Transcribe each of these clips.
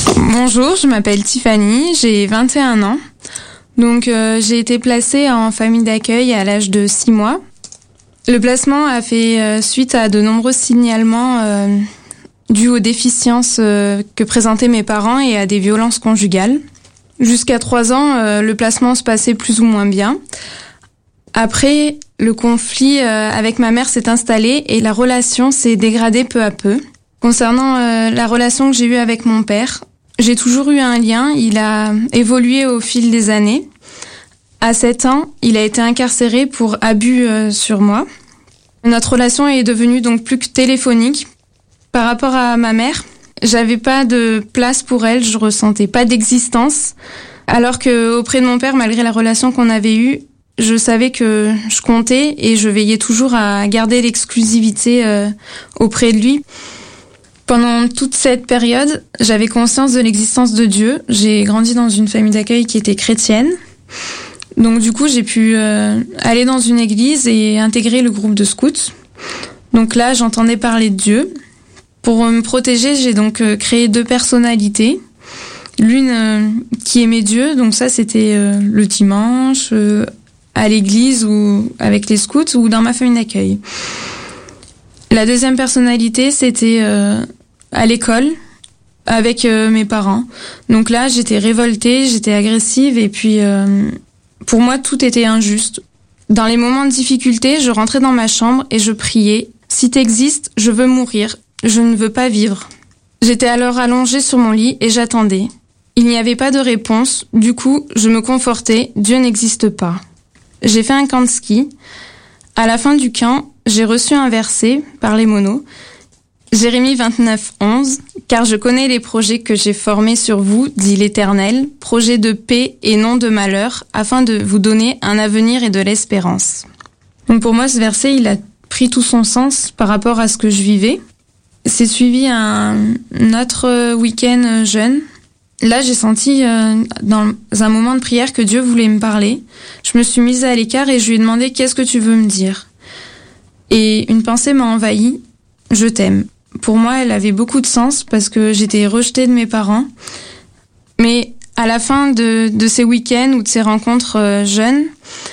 Bonjour, je m'appelle Tiffany, j'ai 21 ans. Donc j'ai été placée en famille d'accueil à l'âge de 6 mois. Le placement a fait suite à de nombreux signalements dus aux déficiences que présentaient mes parents et à des violences conjugales. Jusqu'à 3 ans, le placement se passait plus ou moins bien. Après, le conflit avec ma mère s'est installé et la relation s'est dégradée peu à peu. Concernant la relation que j'ai eue avec mon père, j'ai toujours eu un lien, il a évolué au fil des années. À 7 ans, il a été incarcéré pour abus sur moi. Notre relation est devenue donc plus que téléphonique. Par rapport à ma mère, j'avais pas de place pour elle, je ressentais pas d'existence. Alors que auprès de mon père, malgré la relation qu'on avait eue, je savais que je comptais et je veillais toujours à garder l'exclusivité auprès de lui. Pendant toute cette période, j'avais conscience de l'existence de Dieu. J'ai grandi dans une famille d'accueil qui était chrétienne. Donc du coup, j'ai pu aller dans une église et intégrer le groupe de scouts. Donc là, j'entendais parler de Dieu. Pour me protéger, j'ai donc créé 2 personnalités. L'une qui aimait Dieu, donc ça c'était le dimanche, à l'église ou avec les scouts ou dans ma famille d'accueil. La deuxième personnalité, c'était à l'école avec mes parents. Donc là, j'étais révoltée, j'étais agressive et puis pour moi, tout était injuste. Dans les moments de difficulté, je rentrais dans ma chambre et je priais « Si t'existes, je veux mourir, je ne veux pas vivre ». J'étais alors allongée sur mon lit et j'attendais. Il n'y avait pas de réponse, du coup, je me confortais « Dieu n'existe pas ». J'ai fait un camp de ski. À la fin du camp, j'ai reçu un verset par les monos. Jérémie 29:11, car je connais les projets que j'ai formés sur vous, dit l'Éternel, projets de paix et non de malheur, afin de vous donner un avenir et de l'espérance. Donc pour moi, ce verset, il a pris tout son sens par rapport à ce que je vivais. C'est suivi un autre week-end jeûne. Là, j'ai senti dans un moment de prière que Dieu voulait me parler. Je me suis mise à l'écart et je lui ai demandé « Qu'est-ce que tu veux me dire ?» Et une pensée m'a envahie. « Je t'aime ». Pour moi, elle avait beaucoup de sens parce que j'étais rejetée de mes parents. Mais à la fin de ces week-ends ou de ces rencontres jeunes,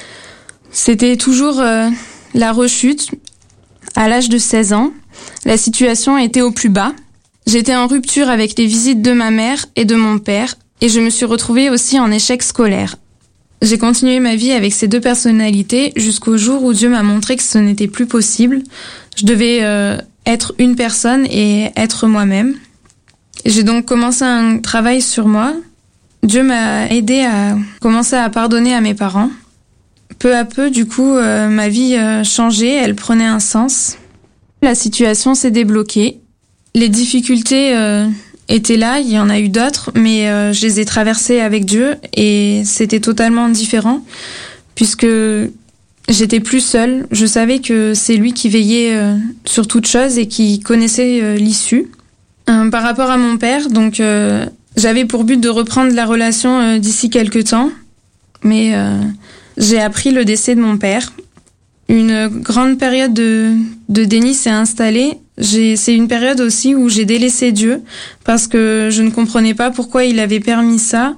c'était toujours la rechute. À l'âge de 16 ans, la situation était au plus bas. J'étais en rupture avec les visites de ma mère et de mon père et je me suis retrouvée aussi en échec scolaire. J'ai continué ma vie avec ces 2 personnalités jusqu'au jour où Dieu m'a montré que ce n'était plus possible. Je devais être une personne et être moi-même. J'ai donc commencé un travail sur moi. Dieu m'a aidé à commencer à pardonner à mes parents. Peu à peu, du coup, ma vie changeait, elle prenait un sens. La situation s'est débloquée. Les difficultés étaient là, il y en a eu d'autres, mais je les ai traversées avec Dieu et c'était totalement différent puisque j'étais plus seule. Je savais que c'est lui qui veillait sur toute chose et qui connaissait l'issue. Par rapport à mon père, donc j'avais pour but de reprendre la relation d'ici quelques temps, mais j'ai appris le décès de mon père. Une grande période de déni s'est installée. C'est une période aussi où j'ai délaissé Dieu parce que je ne comprenais pas pourquoi il avait permis ça.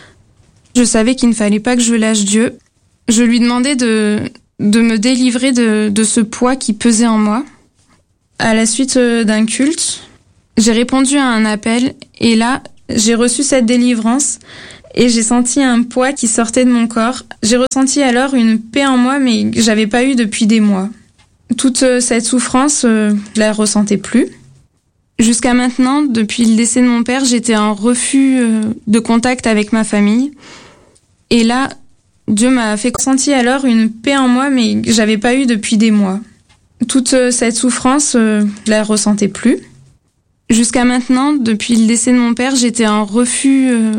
Je savais qu'il ne fallait pas que je lâche Dieu. Je lui demandais de me délivrer de ce poids qui pesait en moi. À la suite d'un culte, j'ai répondu à un appel et là, j'ai reçu cette délivrance et j'ai senti un poids qui sortait de mon corps. J'ai ressenti alors une paix en moi mais que j'avais pas eu depuis des mois. Toute cette souffrance, je la ressentais plus. Jusqu'à maintenant, depuis le décès de mon père, j'étais en refus de contact avec ma famille. Et là, Dieu m'a fait ressentir alors une paix en moi, mais que j'avais pas eu depuis des mois. Toute cette souffrance, je la ressentais plus. Jusqu'à maintenant, depuis le décès de mon père, j'étais en refus